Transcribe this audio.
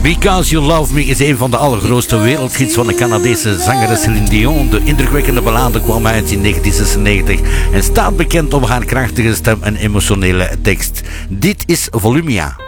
Because You Love Me is een van de allergrootste wereldhits van de Canadese zangeres Celine Dion. De indrukwekkende ballade kwam uit in 1996 en staat bekend om haar krachtige stem en emotionele tekst. Dit is Volumia.